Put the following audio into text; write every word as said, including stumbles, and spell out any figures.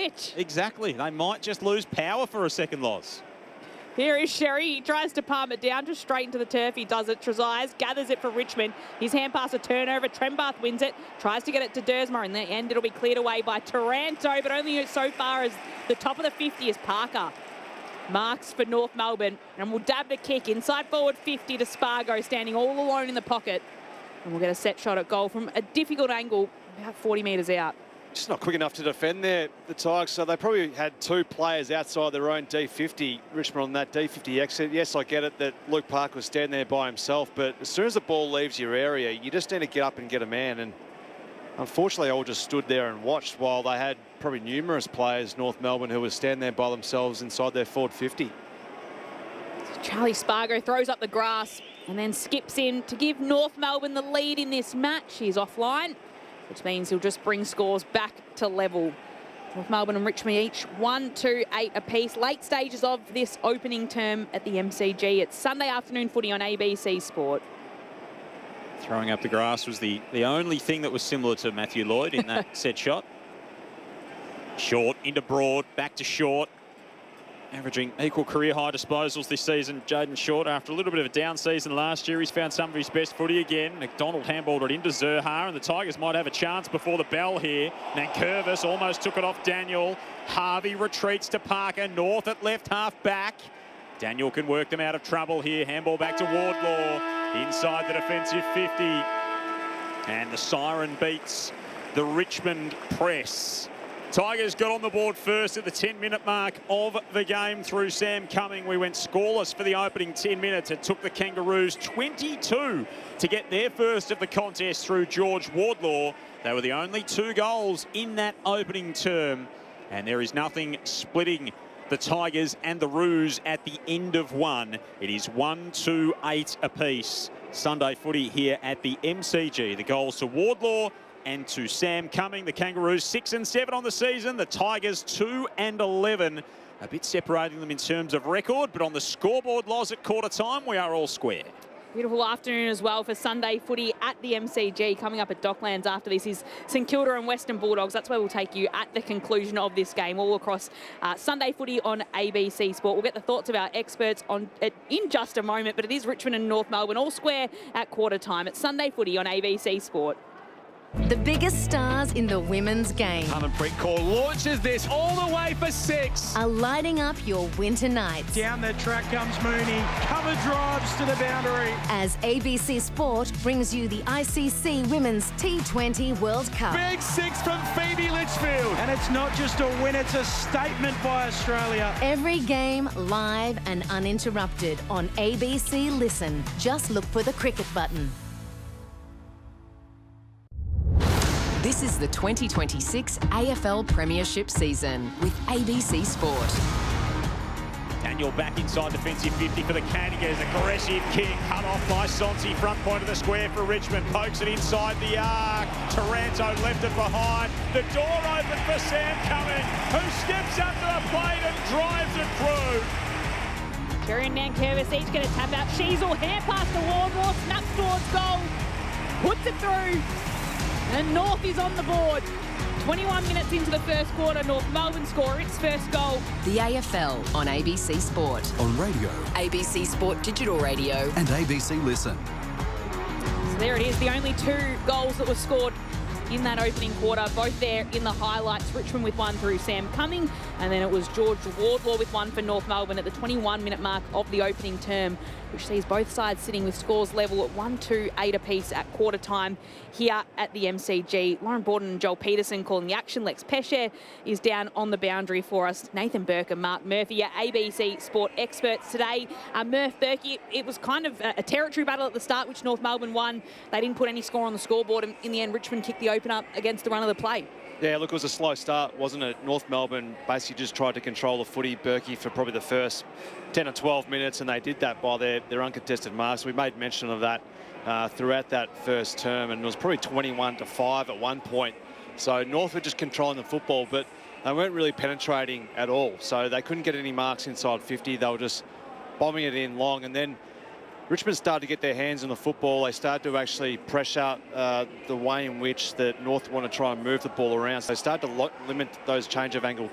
switch. Exactly. They might just lose power for a second loss. Here is Sherry. He tries to palm it down, just straight into the turf. He does it. Trezise gathers it for Richmond. His hand pass a turnover. Trembath wins it. Tries to get it to Dersmer. In the end, it'll be cleared away by Taranto, but only so far as the top of the fifty is Parker. Marks for North Melbourne, and we'll dab the kick inside forward fifty to Spargo, standing all alone in the pocket. And we'll get a set shot at goal from a difficult angle, about forty metres out. Just not quick enough to defend there, the Tigers. So they probably had two players outside their own D fifty, Richmond on that D fifty exit. Yes, I get it that Luke Parker was standing there by himself, but as soon as the ball leaves your area, you just need to get up and get a man. And unfortunately, all just stood there and watched while they had probably numerous players, North Melbourne, who were standing there by themselves inside their forward fifty. Charlie Spargo throws up the grass and then skips in to give North Melbourne the lead in this match. He's offline, which means he'll just bring scores back to level. North Melbourne and Richmond each one, two, eight apiece. Late stages of this opening term at the M C G. It's Sunday afternoon footy on A B C Sport. Throwing up the grass was the, the only thing that was similar to Matthew Lloyd in that set shot. Short into Broad, back to Short. Averaging equal career high disposals this season, Jaden Short. After a little bit of a down season last year, he's found some of his best footy again. McDonald handballed it into Zurhar, and the Tigers might have a chance before the bell here. Nankervis almost took it off Daniel. Harvey retreats to Parker. North at left half back. Daniel can work them out of trouble here. Handball back to Wardlaw inside the defensive fifty. And the siren beats the Richmond press. Tigers got on the board first at the ten minute mark of the game through Sam Cumming. We went scoreless for the opening ten minutes. It took the Kangaroos twenty-two to get their first of the contest through George Wardlaw. They were the only two goals in that opening term. And there is nothing splitting the Tigers and the Roos at the end of one. It is one, two, eight apiece. Sunday footy here at the M C G. The goals to Wardlaw and to Sam Cumming. The Kangaroos six and seven on the season. The Tigers two and eleven. A bit separating them in terms of record, but on the scoreboard, Loz, at quarter time, we are all square. Beautiful afternoon as well for Sunday footy at the M C G. Coming up at Docklands after this is St Kilda and Western Bulldogs. That's where we'll take you at the conclusion of this game, all across uh, Sunday footy on A B C Sport. We'll get the thoughts of our experts on it in just a moment, but it is Richmond and North Melbourne all square at quarter time. It's Sunday footy on A B C Sport. The biggest stars in the women's game Harmanpreet Kaur launches this all the way for six. are lighting up your winter nights. Down the track comes Mooney. Cover drives to the boundary. As A B C Sport brings you the I C C Women's T twenty World Cup. Big six from Phoebe Litchfield. And it's not just a win, it's a statement by Australia. Every game live and uninterrupted on A B C Listen. Just look for the cricket button. This is the twenty twenty-six A F L Premiership season with A B C Sport. Daniel back inside defensive fifty for the Candidates. Aggressive kick cut off by Sonsi. Front point of the square for Richmond. Pokes it inside the arc. Taranto left it behind. The door open for Sam Cumming, who steps up to the plate and drives it through. Jerry and Nankervis each get a tap out. Sheasel hand pass to Wardlaw, snaps towards goal, puts it through, and North is on the board. twenty-one minutes into the first quarter, North Melbourne score its first goal. The A F L on A B C Sport. On radio. A B C Sport Digital Radio. And A B C Listen. So there it is, the only two goals that were scored in that opening quarter, both there in the highlights. Richmond with one through Sam Cumming, and then it was George Wardlaw with one for North Melbourne at the twenty-one minute mark of the opening term, which sees both sides sitting with scores level at one, two, eight apiece at quarter time here at the M C G. Lauren Borden and Joel Peterson calling the action. Lex Pesce is down on the boundary for us. Nathan Burke and Mark Murphy are A B C Sport experts today. Uh, Murph Burke, it was kind of a, a territory battle at the start, which North Melbourne won. They didn't put any score on the scoreboard, and in the end, Richmond kicked the open up against the run of the play. Yeah, look, it was a slow start, wasn't it? North Melbourne basically just tried to control the footy, Berkey, for probably the first ten or twelve minutes, and they did that by their, their uncontested marks. We made mention of that uh, throughout that first term, and it was probably twenty-one to five at one point. So North were just controlling the football, but they weren't really penetrating at all. So they couldn't get any marks inside fifty. They were just bombing it in long, and then Richmond started to get their hands on the football. They started to actually pressure uh, the way in which the North want to try and move the ball around. So they started to limit those change of angle